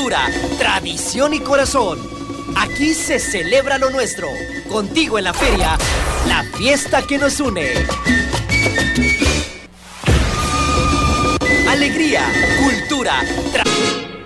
cultura, tradición y corazón. Aquí se celebra lo nuestro. Contigo en la feria, la fiesta que nos une. Alegría, cultura,